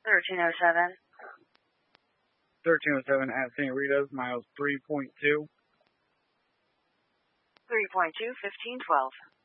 1307. 1307 at St. Rita's, miles 3.2. 3.2, 1512.